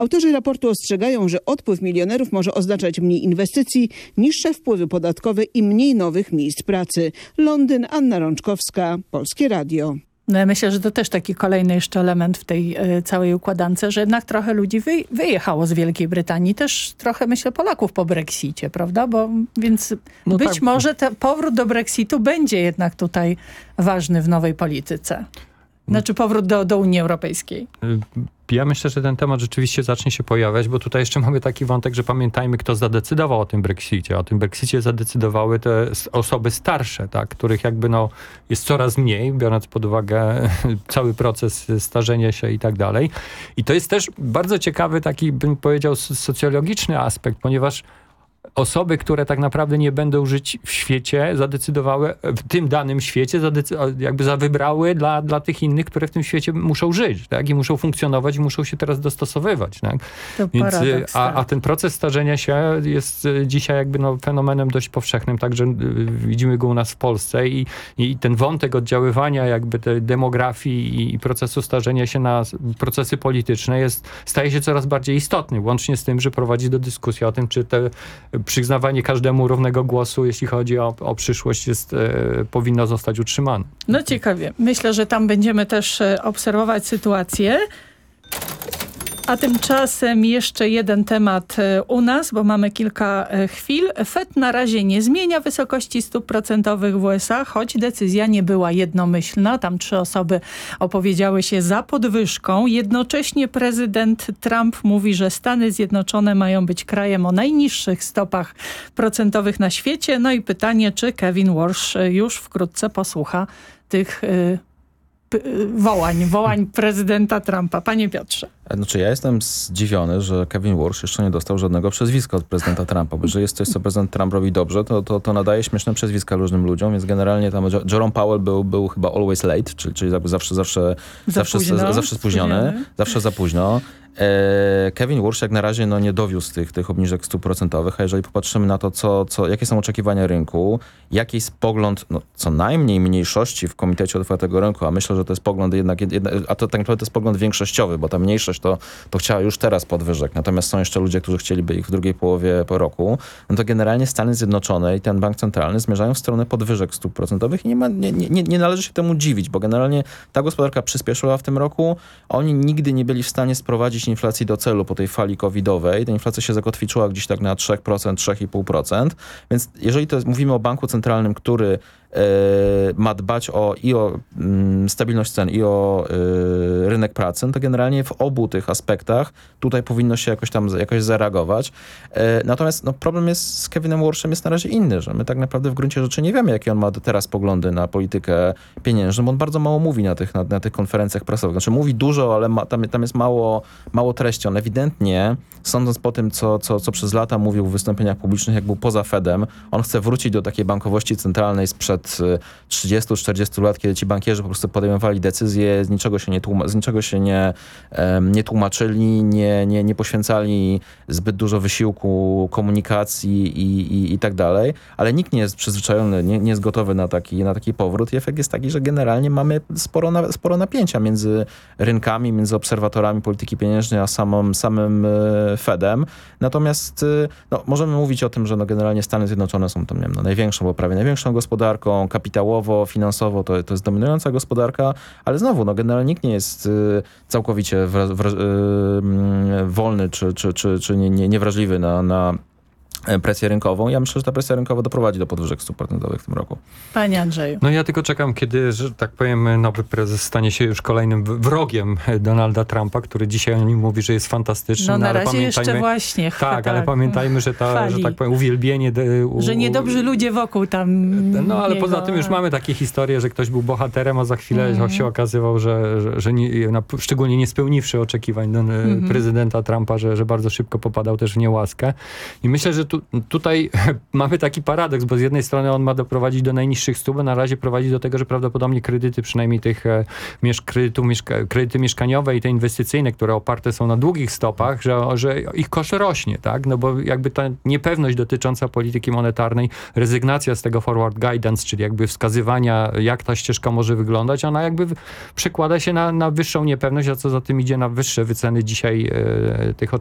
Autorzy raportu ostrzegają, że odpływ milionerów może oznaczać mniej inwestycji, niższe wpływy podatkowe i mniej nowych miejsc pracy. Londyn, Anna Rączkowska, Polskie Radio. No ja myślę, że to też taki kolejny jeszcze element w tej całej układance, że jednak trochę ludzi wyjechało z Wielkiej Brytanii. Też trochę, myślę, Polaków po Brexicie, prawda? Więc być może powrót do Brexitu będzie jednak tutaj ważny w nowej polityce. Znaczy powrót do Unii Europejskiej. Ja myślę, że ten temat rzeczywiście zacznie się pojawiać, bo tutaj jeszcze mamy taki wątek, że pamiętajmy, kto zadecydował o tym Brexicie. O tym Brexicie zadecydowały te osoby starsze, tak, których jakby jest coraz mniej, biorąc pod uwagę cały proces starzenia się i tak dalej. I to jest też bardzo ciekawy taki, bym powiedział, socjologiczny aspekt, ponieważ osoby, które tak naprawdę nie będą żyć w świecie, zadecydowały, w tym danym świecie, wybrały dla tych innych, które w tym świecie muszą żyć, tak? I muszą funkcjonować i muszą się teraz dostosowywać, tak? Więc, a ten proces starzenia się jest dzisiaj fenomenem dość powszechnym, także widzimy go u nas w Polsce i ten wątek oddziaływania tej demografii i procesu starzenia się na procesy polityczne staje się coraz bardziej istotny, łącznie z tym, że prowadzi do dyskusji o tym, czy przyznawanie każdemu równego głosu, jeśli chodzi o przyszłość, powinno zostać utrzymane. No ciekawie. Myślę, że tam będziemy też obserwować sytuację. A tymczasem jeszcze jeden temat u nas, bo mamy kilka chwil. Fed na razie nie zmienia wysokości stóp procentowych w USA, choć decyzja nie była jednomyślna. Tam 3 osoby opowiedziały się za podwyżką. Jednocześnie prezydent Trump mówi, że Stany Zjednoczone mają być krajem o najniższych stopach procentowych na świecie. No i pytanie, czy Kevin Warsh już wkrótce posłucha tych wołań prezydenta Trumpa. Panie Piotrze. Znaczy ja jestem zdziwiony, że Kevin Warsh jeszcze nie dostał żadnego przezwiska od prezydenta Trumpa, bo jeżeli jest coś, co prezydent Trump robi dobrze, to nadaje śmieszne przezwiska różnym ludziom, więc generalnie tam Jerome Powell był chyba always late, czyli zawsze spóźniony, zawsze za późno. Kevin Warsh jak na razie nie dowiózł tych obniżek stóp procentowych, a jeżeli popatrzymy na to, jakie są oczekiwania rynku, jaki jest pogląd co najmniej mniejszości w Komitecie Otwartego Rynku, a myślę, że to jest pogląd a to tak naprawdę to jest pogląd większościowy, bo ta mniejszość to chciała już teraz podwyżek, natomiast są jeszcze ludzie, którzy chcieliby ich w drugiej połowie po roku, to generalnie Stany Zjednoczone i ten bank centralny zmierzają w stronę podwyżek stóp procentowych i nie należy się temu dziwić, bo generalnie ta gospodarka przyspieszyła w tym roku, oni nigdy nie byli w stanie sprowadzić inflacji do celu po tej fali covidowej. Ta inflacja się zakotwiczyła gdzieś tak na 3%, 3,5%. Więc jeżeli mówimy o banku centralnym, który ma dbać o stabilność cen i o rynek pracy, to generalnie w obu tych aspektach tutaj powinno się jakoś zareagować. Natomiast problem jest z Kevinem Warshem jest na razie inny, że my tak naprawdę w gruncie rzeczy nie wiemy, jakie on ma teraz poglądy na politykę pieniężną, bo on bardzo mało mówi na tych konferencjach prasowych. Znaczy mówi dużo, ale tam jest mało treści. On ewidentnie, sądząc po tym, co przez lata mówił w wystąpieniach publicznych, jak był poza Fedem, on chce wrócić do takiej bankowości centralnej sprzed 30-40 lat, kiedy ci bankierzy po prostu podejmowali decyzje, z niczego się nie tłumaczyli, nie poświęcali zbyt dużo wysiłku, komunikacji i tak dalej, ale nikt nie jest przyzwyczajony, nie jest gotowy na taki powrót i efekt jest taki, że generalnie mamy sporo napięcia między rynkami, między obserwatorami polityki pieniężnej, a samym Fedem. Natomiast możemy mówić o tym, że generalnie Stany Zjednoczone są tam największą, bo prawie największą gospodarką, kapitałowo, finansowo to jest dominująca gospodarka, ale znowu, generalnie nikt nie jest całkowicie wolny czy niewrażliwy na presję rynkową. Ja myślę, że ta presja rynkowa doprowadzi do podwyżek stóp procentowych w tym roku. Panie Andrzeju. Ja tylko czekam, kiedy, że tak powiem, nowy prezes stanie się już kolejnym wrogiem Donalda Trumpa, który dzisiaj o nim mówi, że jest fantastyczny. Na razie jeszcze właśnie. Tak, ale pamiętajmy, że że tak powiem, uwielbienie... że niedobrzy ludzie wokół tam... ale poza tym już mamy takie historie, że ktoś był bohaterem, a za chwilę się okazywał, że szczególnie nie spełniwszy oczekiwań prezydenta Trumpa, że bardzo szybko popadał też w niełaskę. I myślę, że tutaj mamy taki paradoks, bo z jednej strony on ma doprowadzić do najniższych stóp, a na razie prowadzi do tego, że prawdopodobnie kredyty, przynajmniej tych kredyty mieszkaniowe i te inwestycyjne, które oparte są na długich stopach, że ich koszt rośnie, tak? No bo jakby ta niepewność dotycząca polityki monetarnej, rezygnacja z tego forward guidance, czyli jakby wskazywania, jak ta ścieżka może wyglądać, ona jakby przekłada się na wyższą niepewność, a co za tym idzie na wyższe wyceny dzisiaj tych